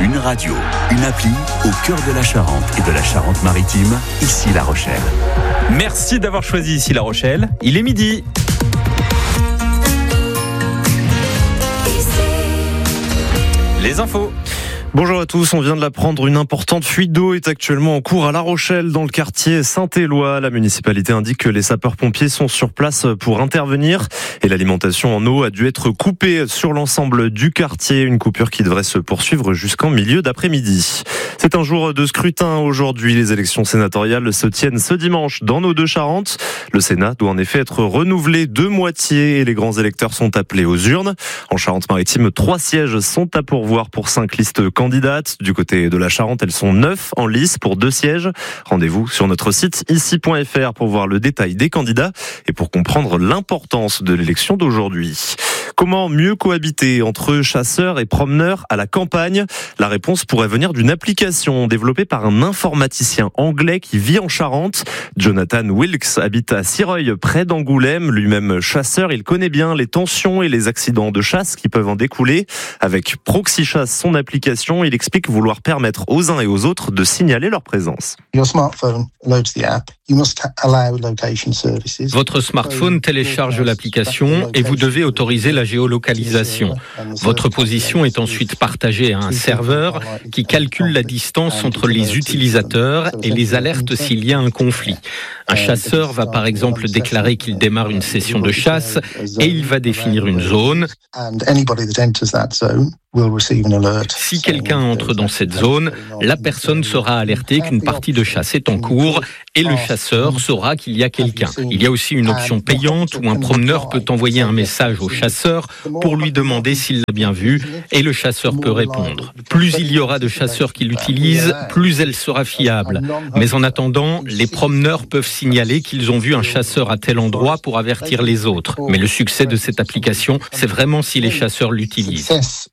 Une radio, une appli au cœur de la Charente et de la Charente-Maritime, ici La Rochelle. Merci d'avoir choisi ici La Rochelle. Il est midi. Les infos. Bonjour à tous, on vient de l'apprendre, une importante fuite d'eau est actuellement en cours à La Rochelle, dans le quartier Saint-Éloi. La municipalité indique que les sapeurs-pompiers sont sur place pour intervenir et l'alimentation en eau a dû être coupée sur l'ensemble du quartier. Une coupure qui devrait se poursuivre jusqu'en milieu d'après-midi. C'est un jour de scrutin aujourd'hui. Les élections sénatoriales se tiennent ce dimanche dans nos deux Charentes. Le Sénat doit en effet être renouvelé de moitié et les grands électeurs sont appelés aux urnes. En Charente-Maritime, 3 sièges sont à pourvoir pour 5 listes candidates. Du côté de la Charente, elles sont 9 en lice pour 2 sièges. Rendez-vous sur notre site ici.fr pour voir le détail des candidats et pour comprendre l'importance de l'élection d'aujourd'hui. Comment mieux cohabiter entre chasseurs et promeneurs à la campagne ? La réponse pourrait venir d'une application développée par un informaticien anglais qui vit en Charente. Jonathan Wilkes habite à Sireuil, près d'Angoulême. Lui-même chasseur, il connaît bien les tensions et les accidents de chasse qui peuvent en découler. Avec Proxy Chasse, son application, il explique vouloir permettre aux uns et aux autres de signaler leur présence. Votre smartphone télécharge l'application et vous devez autoriser la géolocalisation. Votre position est ensuite partagée à un serveur qui calcule la distance entre les utilisateurs et les alertes s'il y a un conflit. Un chasseur va par exemple déclarer qu'il démarre une session de chasse et il va définir une zone. Si quelqu'un entre dans cette zone, la personne sera alertée qu'une partie de chasse est en cours et le chasseur saura qu'il y a quelqu'un. Il y a aussi une option payante où un promeneur peut envoyer un message au chasseur pour lui demander s'il l'a bien vu et le chasseur peut répondre. Plus il y aura de chasseurs qui l'utilisent, plus elle sera fiable. Mais en attendant, les promeneurs peuvent signaler qu'ils ont vu un chasseur à tel endroit pour avertir les autres. Mais le succès de cette application, c'est vraiment si les chasseurs l'utilisent.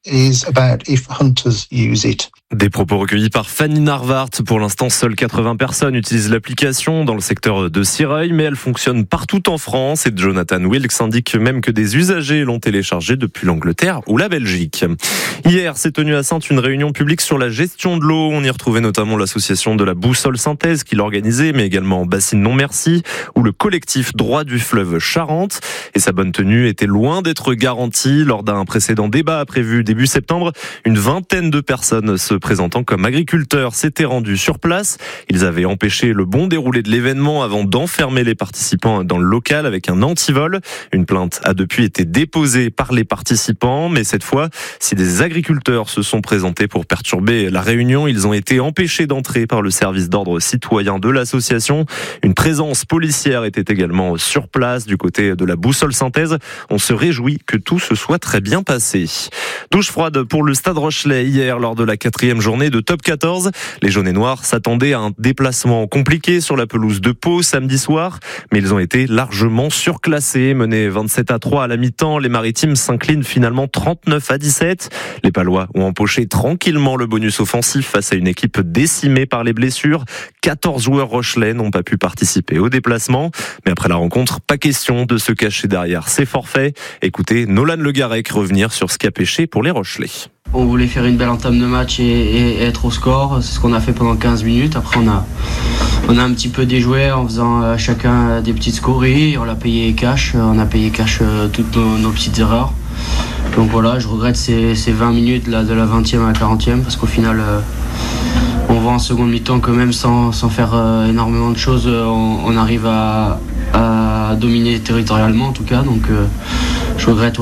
Des propos recueillis par Fanny Narvart. Pour l'instant, seules 80 personnes utilisent l'application dans le secteur de Sireuil, mais elle fonctionne partout en France et Jonathan Wilkes indique même que des usagers l'ont téléchargée depuis l'Angleterre ou la Belgique. Hier, s'est tenue à Saintes une réunion publique sur la gestion de l'eau. On y retrouvait notamment l'association de la Boussole Synthèse qui l'organisait, mais également Bassine Non Merci ou le collectif Droit du fleuve Charente. Et sa bonne tenue était loin d'être garantie. Lors d'un précédent débat prévu début septembre, une vingtaine de personnes se présentant comme agriculteurs s'étaient rendus sur place. Ils avaient empêché le bon déroulé de l'événement avant d'enfermer les participants dans le local avec un antivol. Une plainte a depuis été déposée par les participants, mais cette fois, si des agriculteurs se sont présentés pour perturber la réunion, ils ont été empêchés d'entrer par le service d'ordre citoyen de l'association. Une présence policière était également sur place du côté de la Boussole Synthèse. On se réjouit que tout se soit très bien passé. Douche froide pour le Stade Rochelais hier lors de la 4e journée de Top 14. Les jaunes et noirs s'attendaient à un déplacement compliqué sur la pelouse de Pau samedi soir, mais ils ont été largement surclassés. Menés 27-3 à la mi-temps, les Maritimes s'inclinent finalement 39-17. Les Palois ont empoché tranquillement le bonus offensif face à une équipe décimée par les blessures. 14 joueurs rochelais n'ont pas pu participer au déplacement, mais après la rencontre, pas question de se cacher derrière ces forfaits. Écoutez Nolan Le Garec revenir sur ce qui a pêché pour les Rochelais. On voulait faire une belle entame de match et être au score. C'est ce qu'on a fait pendant 15 minutes. Après, on a un petit peu déjoué en faisant chacun des petites scories. On l'a payé cash. On a payé cash toutes nos petites erreurs. Donc voilà, je regrette ces 20 minutes là, de la 20e à la 40e parce qu'au final, on va en seconde mi-temps quand même sans faire énormément de choses. On arrive à dominer territorialement en tout cas. Donc je regrette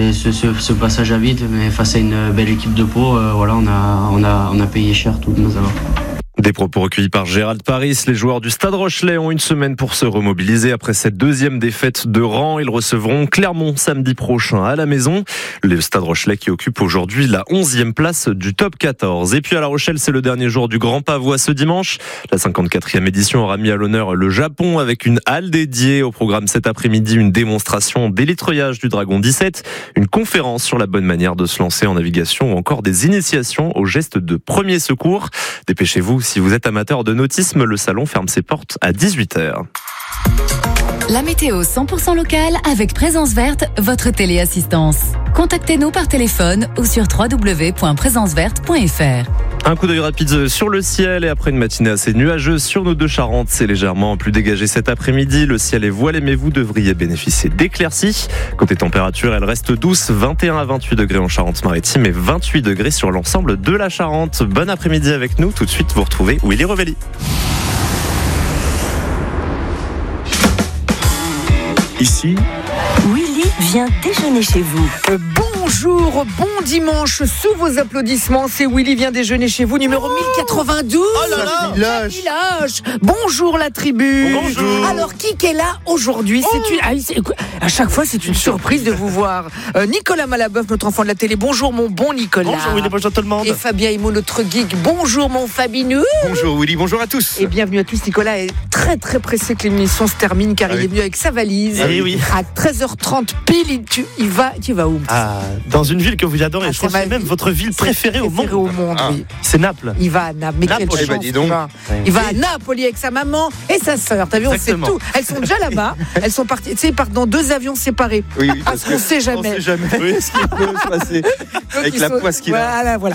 ce passage à vide, mais face à une belle équipe de Pau, voilà, on a payé cher toutes nos erreurs. Des propos recueillis par Gérald Paris. Les joueurs du Stade Rochelais ont une semaine pour se remobiliser après cette deuxième défaite de rang. Ils recevront Clermont samedi prochain à la maison. Le Stade Rochelais qui occupe aujourd'hui la 11e place du top 14. Et puis à La Rochelle, c'est le dernier jour du Grand Pavois ce dimanche. La 54e édition aura mis à l'honneur le Japon avec une halle dédiée. Au programme cet après-midi, une démonstration d'élitreillage du Dragon 17, une conférence sur la bonne manière de se lancer en navigation ou encore des initiations aux gestes de premier secours. Dépêchez-vous. Si vous êtes amateur de nautisme, le salon ferme ses portes à 18h. La météo 100% locale avec Présence Verte, votre téléassistance. Contactez-nous par téléphone ou sur www.présenceverte.fr. Un coup d'œil rapide sur le ciel et après une matinée assez nuageuse sur nos deux Charentes, c'est légèrement plus dégagé cet après-midi. Le ciel est voilé mais vous devriez bénéficier d'éclaircies. Côté température, elle reste douce, 21 à 28 degrés en Charente-Maritime et 28 degrés sur l'ensemble de la Charente. Bon après-midi avec nous. Tout de suite, vous retrouvez Willy Rovelli. Ici, Willy vient déjeuner chez vous. Bonjour, bon dimanche, sous vos applaudissements, c'est Willy vient déjeuner chez vous, numéro 1092. Oh là là, village. Bonjour la tribu. Bonjour. Alors qui est là aujourd'hui? À chaque fois c'est une surprise de vous voir. Nicolas Malaboeuf, notre enfant de la télé. Bonjour mon bon Nicolas. Bonjour Willy, bonjour tout le monde. Et Fabien Himo, notre geek. Bonjour mon Fabinou. Bonjour Willy, bonjour à tous. Et bienvenue à tous. Nicolas est très très pressé que l'émission se termine car il est venu avec sa valise. Oui. À 13h30 pile, tu vas où? Dans une ville que vous adorez, je crois que c'est même votre ville préférée au monde. Oui. C'est Naples. Il va à Naples, mais quelle chance, dis donc. il va à Napoli avec sa maman et sa sœur. T'as vu, on sait tout. Elles sont déjà là-bas. Elles sont parties. Tu sais, ils partent dans 2 avions séparés. Oui, parce qu'on sait jamais. On sait jamais. Oui, ce qui peut se passer avec la poisse qu'il a. Voilà.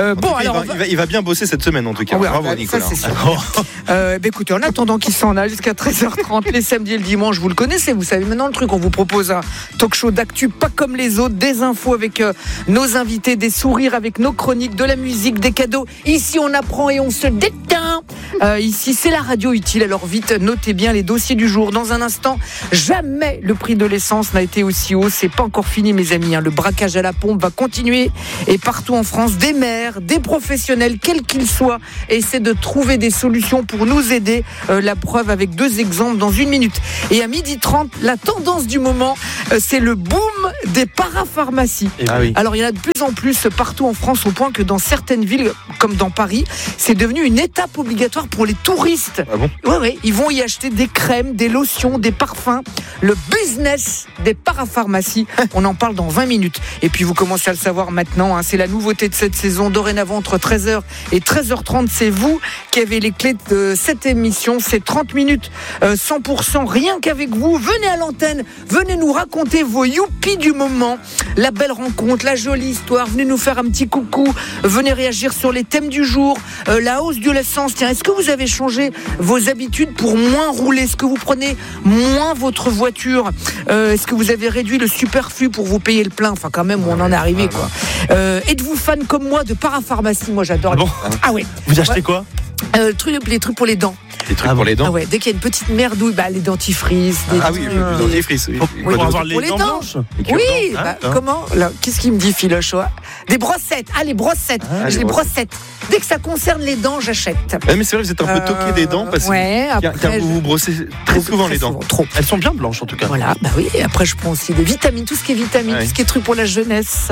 Il va bien bosser cette semaine en tout cas. Bravo Nicolas. Ça, c'est sûr. Écoutez, en attendant qu'il s'en aille jusqu'à 13h30 les samedis et le dimanche, vous le connaissez, vous savez maintenant le truc. On vous propose un talk show d'actu pas comme les autres, des infos avec nos invités, des sourires avec nos chroniques, de la musique, des cadeaux. Ici, on apprend et on se détend. Ici, c'est la radio utile. Alors vite, notez bien les dossiers du jour. Dans un instant, jamais le prix de l'essence n'a été aussi haut. C'est pas encore fini, mes amis. Le braquage à la pompe va continuer. Et partout en France, des maires, des professionnels, quels qu'ils soient, essaient de trouver des solutions pour nous aider. La preuve avec 2 exemples dans 1 minute. Et à 12h30, la tendance du moment, c'est le boom des parapharmacies. Alors il y en a de plus en plus partout en France, au point que dans certaines villes, comme dans Paris, c'est devenu une étape obligatoire pour les touristes. Ah bon ? Ouais, ils vont y acheter des crèmes, des lotions, des parfums. Le business des parapharmacies, on en parle dans 20 minutes. Et puis vous commencez à le savoir maintenant, c'est la nouveauté de cette saison. Dorénavant, entre 13h et 13h30, c'est vous qui avez les clés de cette émission. C'est 30 minutes, 100%, rien qu'avec vous. Venez à l'antenne, venez nous raconter vos youpi du moment, la belle rencontre, la jolie histoire. Venez nous faire un petit coucou, venez réagir sur les thèmes du jour, la hausse de l'essence. Tiens, est-ce que vous avez changé vos habitudes pour moins rouler? Est-ce que vous prenez moins votre voiture? Est-ce que vous avez réduit le superflu pour vous payer le plein? Enfin, quand même, on en est arrivé, quoi. Êtes-vous fan comme moi de parapharmacie? Moi, j'adore. Ah ouais. Vous achetez quoi? Les trucs pour les dents. Les trucs pour les dents. Ah ouais, dès qu'il y a une petite merdouille, les dentifrices. Le dentifrice. Pour avoir les dents blanches. Oui, comment là, qu'est-ce qu'il me dit, Philoche? Des brossettes. Les brossettes. J'ai les brossettes. Dès que ça concerne les dents, j'achète. Mais c'est vrai, vous êtes un peu toqué des dents parce que vous vous brossez très souvent les dents. Trop. Elles sont bien blanches en tout cas. Voilà, oui. Et après, je prends aussi des vitamines, tout ce qui est vitamines, tout ce qui est truc pour la jeunesse.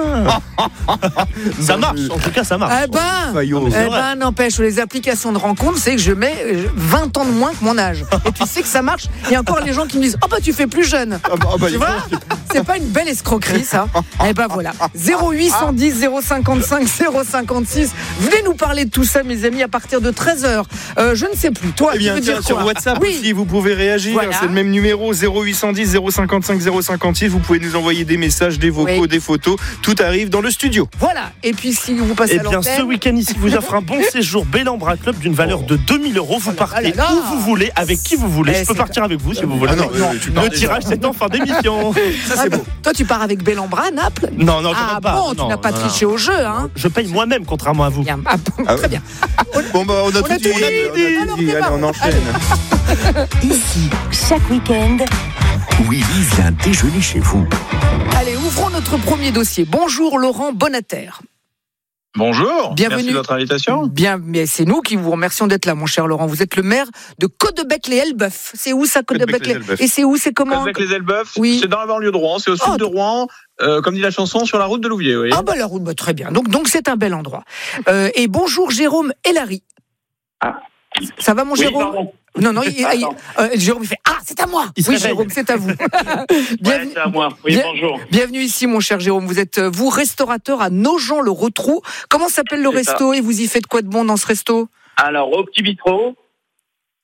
Ça marche, en tout cas, ça marche. N'empêche, les applications de rencontre, c'est que je mets 20 ans de moins que mon âge. Et tu sais que ça marche. Il y a encore les gens qui me disent tu fais plus jeune. Tu vois, c'est pas une belle escroquerie, ça. Voilà. 0810 055 056. Venez nous parler de tout ça, mes amis, à partir de 13h. Je ne sais plus. Toi, tu veux dire quoi? Sur WhatsApp aussi, vous pouvez réagir. Voilà. C'est le même numéro, 0810 055 056. Vous pouvez nous envoyer des messages, des vocaux, des photos. Tout arrive dans le studio. Voilà. Et puis, si vous passez à l'antenne... ce week-end ici vous offre un bon séjour Bellambra Club d'une valeur de 2 000 €. Vous partez où vous voulez, avec qui vous voulez. Je peux partir avec vous si vous voulez. Le tirage, c'est en fin d'émission. Ça, c'est beau. Toi, tu pars avec Bellambra à Naples? Non, je ne pas. Bon, tu n'as pas triché au jeu, hein? Je paye moi-même, contrairement à vous. Très bien. On a tout dit. Allez, on enchaîne. Ici, chaque week-end, Willy vient déjeuner chez vous. Allez, ouvrons notre premier dossier. Bonjour Laurent Bonater. Bonjour, bienvenue. Merci de votre invitation. Mais c'est nous qui vous remercions d'être là, mon cher Laurent. Vous êtes le maire de Caudebec-les-Elbeuf. C'est où ça, Caudebec-les-Elbeuf? Et c'est où, c'est comment? Caudebec-les-Elbeuf, oui. C'est dans la banlieue de Rouen, c'est au sud de Rouen, comme dit la chanson, sur la route de Louviers. Oui. La route, très bien. Donc c'est un bel endroit. Et bonjour Jérôme Hélary. Ça va, mon Jérôme? Pardon. Non, Jérôme il fait c'est à moi. Oui, Jérôme, c'est à vous. Bienvenue, c'est à moi. Oui, bonjour. Bienvenue ici, mon cher Jérôme. Vous êtes restaurateur à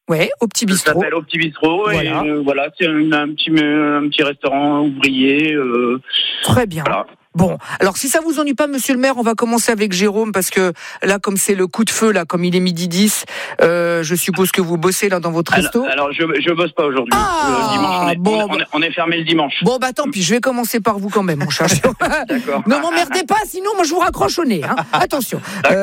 Ouais, au Petit Bistrot. Ça s'appelle Au Petit Bistrot. Voilà. Et voilà, c'est un petit restaurant ouvrier. Très bien. Voilà. Bon, alors si ça vous ennuie pas, monsieur le maire, on va commencer avec Jérôme, parce que là, comme c'est le coup de feu, là, comme il est 12h10, je suppose que vous bossez là dans votre resto. Alors je bosse pas aujourd'hui. Dimanche, on est fermé le dimanche. Bon, bah tant pis, je vais commencer par vous quand même, mon cher Jérôme. D'accord. Ne m'emmerdez pas, sinon moi je vous raccroche au nez. Hein. Attention.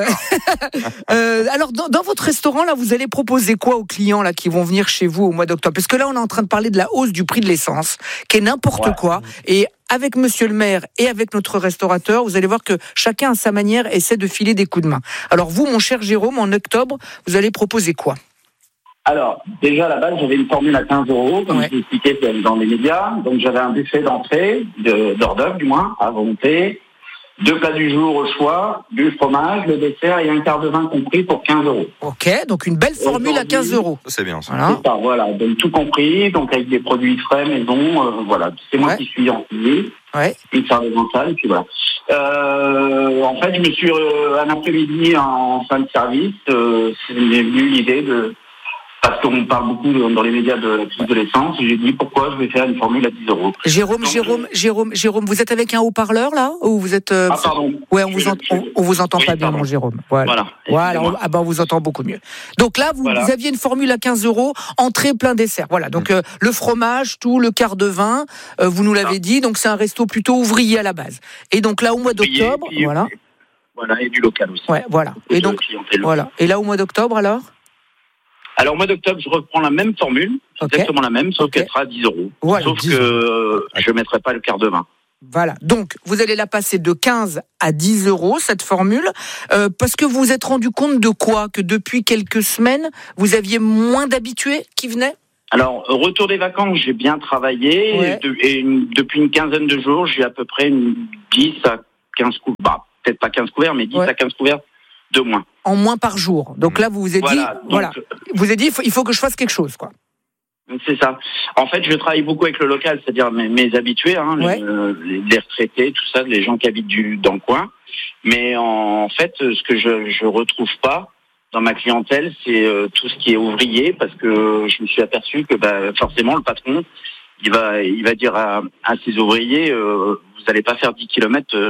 Alors dans votre restaurant, là, vous allez proposer quoi aux clients là qui vont venir chez vous au mois d'octobre? Parce que là, on est en train de parler de la hausse du prix de l'essence, qui est n'importe quoi. Et avec monsieur le maire et avec notre restaurateur, vous allez voir que chacun à sa manière essaie de filer des coups de main. Alors vous, mon cher Jérôme, en octobre, vous allez proposer quoi? Alors, déjà à la base, j'avais une formule à 15 €, comme je l'expliquais dans les médias. Donc j'avais un buffet d'entrée, d'hors d'œuvre du moins, à volonté, 2 plats du jour au choix, du fromage, le dessert et un quart de vin compris pour 15 €. Ok, donc une belle formule à 15 €. C'est bien ça. Voilà. C'est ça, voilà. Donc tout compris, donc avec des produits frais, maison, voilà. C'est moi qui suis en cuisine. Une service mentale, et puis voilà. En fait, je me suis un après-midi en fin de service, c'est venu l'idée de, parce qu'on parle beaucoup dans les médias de la crise de l'essence, et j'ai dit pourquoi je vais faire une formule à 10 €. Jérôme, vous êtes avec un haut-parleur là, ou vous êtes pardon. Ouais, on vous entend pas bien, mon Jérôme. Voilà. On vous entend beaucoup mieux. Donc là, vous aviez une formule à 15 €, entrée, plein dessert. Voilà. Donc le fromage, tout, le quart de vin, vous nous l'avez dit. Donc c'est un resto plutôt ouvrier à la base. Et donc là, au mois d'octobre, voilà, et du local aussi. Ouais, voilà. Et donc voilà. Et là, au mois d'octobre, alors? Alors, au mois d'octobre, je reprends la même formule, exactement la même, sauf qu'elle sera à 10 €. Voilà, sauf que je ne mettrai pas le quart de vin. Voilà. Donc, vous allez la passer de 15 à 10 €, cette formule, parce que vous vous êtes rendu compte de quoi? Que depuis quelques semaines, vous aviez moins d'habitués qui venaient? Alors, retour des vacances, j'ai bien travaillé, et depuis une quinzaine de jours, j'ai à peu près 10 à 15 couverts, peut-être pas 15 couverts, mais 10 à 15 couverts de moins. En moins par jour. Donc là, vous vous êtes dit, vous avez dit, il faut que je fasse quelque chose, quoi. C'est ça. En fait, je travaille beaucoup avec le local, c'est-à-dire mes habitués, les retraités, tout ça, les gens qui habitent dans le coin. Mais en fait, ce que je retrouve pas dans ma clientèle, c'est tout ce qui est ouvrier, parce que je me suis aperçu que forcément le patron, il va dire à ses ouvriers, vous n'allez pas faire 10 km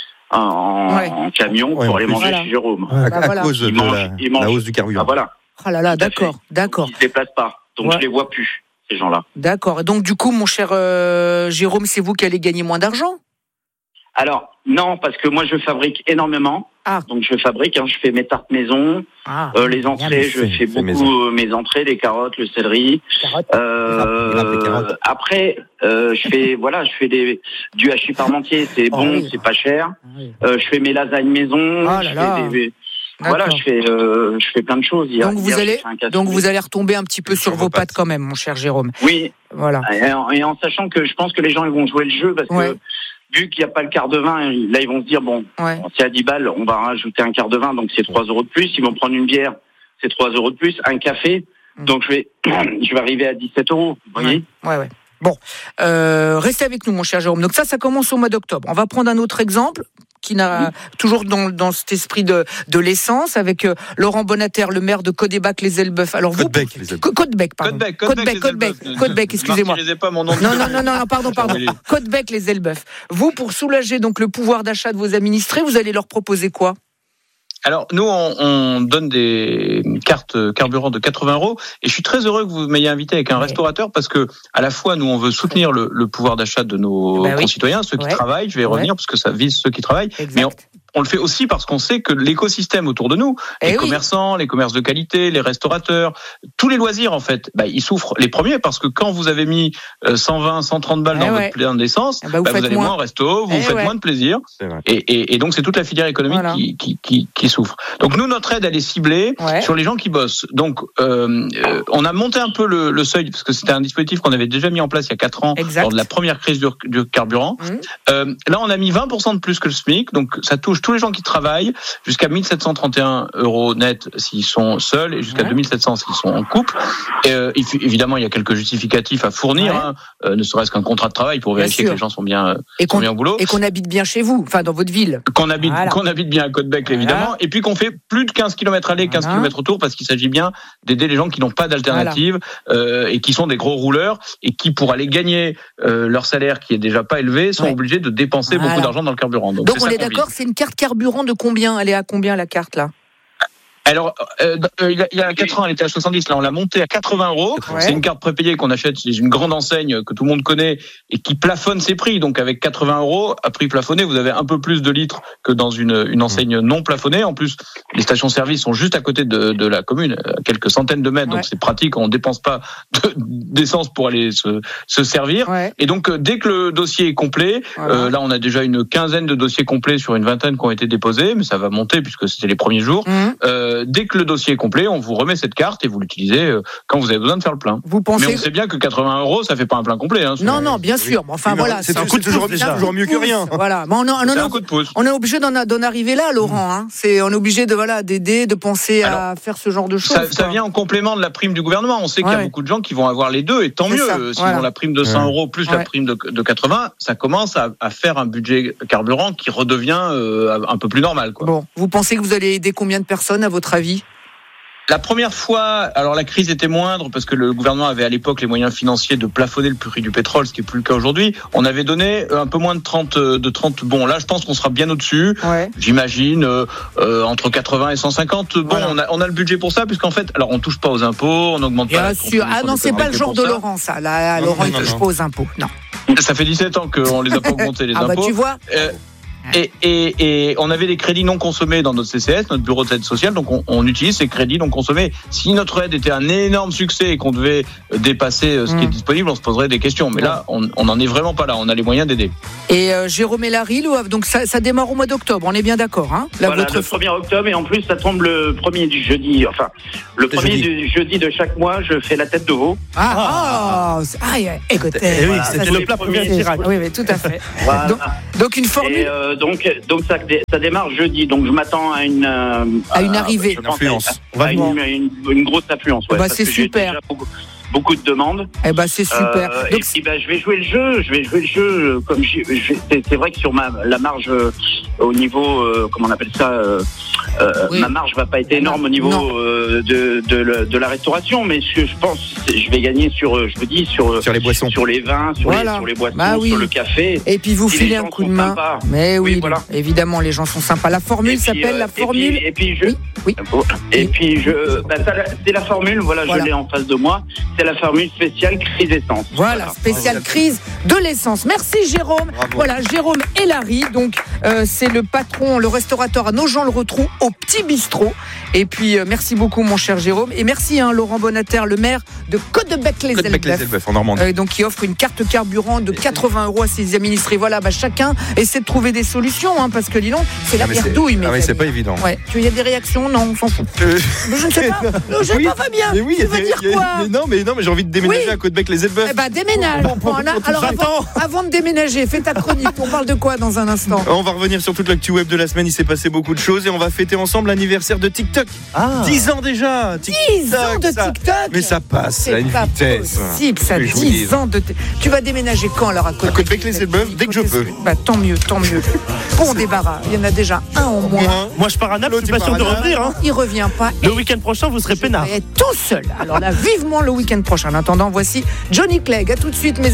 en camion pour aller manger chez Jérôme. À cause de la hausse du carburant. Ah là là, d'accord. Ils se déplacent pas, donc je les vois plus, ces gens-là. D'accord. Et donc du coup, mon cher Jérôme, c'est vous qui allez gagner moins d'argent? Alors non, parce que moi je fabrique énormément. Donc je fabrique, je fais mes tartes maison, les entrées, je fais beaucoup mes entrées, les carottes, le céleri. Après, je fais du hachis parmentier, c'est bon, c'est pas cher. Je fais mes lasagnes maison. Je fais plein de choses. Donc vous allez retomber un petit peu sur vos pattes quand même, mon cher Jérôme. Oui. Voilà. Et en sachant que je pense que les gens ils vont jouer le jeu, parce que vu qu'il n'y a pas le quart de vin, là ils vont se dire c'est à 10 balles, on va rajouter un quart de vin, donc c'est 3 € de plus. Ils vont prendre une bière, c'est 3 € de plus, un café, donc je vais arriver à 17 €. Vous voyez ? Ouais. Bon, restez avec nous, mon cher Jérôme. Donc ça commence au mois d'octobre. On va prendre un autre exemple qui n'a toujours dans cet esprit de l'essence, avec Laurent Bonnater, le maire de Caudebec-les-Elbeuf. Alors vous, Caudebec, excusez-moi. Pas mon nom. Non, pardon. Caudebec-les-Elbeuf. Vous, pour soulager donc le pouvoir d'achat de vos administrés, vous allez leur proposer quoi? Alors, nous, on donne des cartes carburant de 80 €. Et je suis très heureux que vous m'ayez invité avec un restaurateur, parce que, à la fois, nous, on veut soutenir le pouvoir d'achat de nos concitoyens, ceux qui travaillent. Je vais y revenir, parce que ça vise ceux qui travaillent. Exact. Mais on le fait aussi parce qu'on sait que l'écosystème autour de nous, les commerçants, les commerces de qualité, les restaurateurs, tous les loisirs, en fait, ils souffrent les premiers, parce que quand vous avez mis 120, 130 balles dans votre plein d'essence, vous allez moins au resto, vous faites moins de plaisir. Et donc, c'est toute la filière économique qui souffre. Donc, nous, notre aide, elle est ciblée sur les gens qui bossent. Donc, on a monté un peu le seuil, parce que c'était un dispositif qu'on avait déjà mis en place il y a 4 ans, lors de la première crise du carburant. Là, on a mis 20% de plus que le SMIC, donc ça touche tous les gens qui travaillent jusqu'à 1 731 € net s'ils sont seuls et jusqu'à 2 700 s'ils sont en couple. Évidemment, il y a quelques justificatifs à fournir, ne serait-ce qu'un contrat de travail pour vérifier que les gens sont bien au boulot. Et qu'on habite bien chez vous, enfin dans votre ville. Qu'on habite bien à Côte-Bec, évidemment. Et puis qu'on fait plus de 15 km aller, 15 km retour, parce qu'il s'agit bien d'aider les gens qui n'ont pas d'alternative et qui sont des gros rouleurs et qui, pour aller gagner leur salaire qui est déjà pas élevé, sont obligés de dépenser beaucoup d'argent dans le carburant. Donc on est d'accord, c'est une carte carburant de combien ? Elle est à combien la carte là ? Alors, il y a 4 ans, elle était à 70. Là, on l'a montée à 80 €. Ouais. C'est une carte prépayée qu'on achète chez une grande enseigne que tout le monde connaît et qui plafonne ses prix. Donc, avec 80 € à prix plafonné, vous avez un peu plus de litres que dans une enseigne non plafonnée. En plus, les stations-service sont juste à côté de la commune, à quelques centaines de mètres. Donc, c'est pratique. On dépense pas d'essence pour aller se servir. Ouais. Et donc, dès que le dossier est complet, là, on a déjà une quinzaine de dossiers complets sur une vingtaine qui ont été déposés, mais ça va monter puisque c'était les premiers jours. Dès que le dossier est complet, on vous remet cette carte et vous l'utilisez quand vous avez besoin de faire le plein. Vous pensez... Mais on sait bien que 80 € ça fait pas un plein complet. Hein, non, bien sûr. Enfin voilà, c'est toujours mieux que rien. Voilà, mais on est obligé d'en arriver là, Laurent. Hein. On est obligé d'aider, de penser à faire ce genre de choses. Ça vient en complément de la prime du gouvernement. On sait qu'il y a beaucoup de gens qui vont avoir les deux, et tant mieux. S'ils ont la prime de 100 € plus la prime de 80, ça commence à faire un budget carburant qui redevient un peu plus normal. Quoi. Bon, vous pensez que vous allez aider combien de personnes à votre avis ? La première fois, alors la crise était moindre parce que le gouvernement avait à l'époque les moyens financiers de plafonner le prix du pétrole, ce qui est plus le cas aujourd'hui. On avait donné un peu moins de 30 bons. Là, je pense qu'on sera bien au-dessus. Ouais. J'imagine entre 80 et 150 bons. Voilà. On a le budget pour ça, puisqu'en fait, alors on touche pas aux impôts, on n'augmente pas. Bien sûr. Ah non, c'est pas le genre de Laurent, ça. Là, Laurent, il touche pas aux impôts. Non. Ça fait 17 ans qu'on les a pas augmentés les impôts. Ah bah tu vois. Et on avait des crédits non consommés dans notre CCS, notre bureau d'aide sociale, donc on utilise ces crédits non consommés. Si notre aide était un énorme succès et qu'on devait dépasser ce qui est disponible, on se poserait des questions. Mais là, on n'en est vraiment pas là, on a les moyens d'aider. Et Jérôme et Larry, donc ça démarre au mois d'octobre, on est bien d'accord, hein? Voilà, le 1er octobre, et en plus ça tombe le premier du jeudi, enfin le premier du jeudi de chaque mois, je fais la tête de veau. Écoutez, oui, c'était le plat premier Chirac. Oui, tout à fait. Voilà. Donc une formule. Et donc ça démarre jeudi, donc je m'attends à une arrivée, une affluence. Une grosse affluence. Ouais, c'est super. Beaucoup de demandes. C'est super. Donc, et puis je vais jouer le jeu comme c'est vrai que sur la marge au niveau comment on appelle ça ma marge va pas être énorme au niveau de la restauration, mais je pense je vais gagner sur les boissons, sur les vins, sur les boissons, sur le café. Et puis vous filez un coup de main. Sympas. Mais oui, voilà. Évidemment les gens sont sympas. La formule s'appelle la formule. Et puis c'est la formule, je l'ai en face de moi. C'est la formule spéciale crise essence. Voilà, spéciale crise de l'essence. Merci Jérôme. Bravo. Voilà, Jérôme et Larry. Donc, c'est le patron, le restaurateur à Nogent-le-Rotrou, au Petit Bistrot. Et puis, merci beaucoup, mon cher Jérôme. Et merci, Laurent Bonater, le maire de Côte-de-Bec-les-Elbeuf, en Normandie. Donc, qui offre une carte carburant de 80 € à ses administrés. Voilà, chacun essaie de trouver des solutions, parce que, dis donc, c'est la merdouille. Mais c'est pas évident. Ouais. Tu y a des réactions? Non, on s'en fout. Je ne sais pas. Je ne sais pas, Fabien. Mais oui, tu vas dire quoi? Mais j'ai envie de déménager à Côte-Bec-les-Elbeuf. Déménage. Alors, avant de déménager, fais ta chronique. On parle de quoi dans un instant? On va revenir sur toute l'actu web de la semaine. Il s'est passé beaucoup de choses et on va fêter ensemble l'anniversaire de TikTok. 10 ans déjà. 10 ans de TikTok. Mais ça passe à une vitesse. C'est possible, ça. 10 ans de. Tu vas déménager quand alors à Côte-Bec-les-Elbeuf? Dès que je peux. Tant mieux. Bon débarras. Il y en a déjà un en moins. Moi, je pars à Naples. Je suis pas sûr de revenir. Il revient pas. Le week-end prochain, vous serez peinard. Tout seul. Alors là, vivement le week-end prochain. En attendant, voici Johnny Clegg. À tout de suite, mes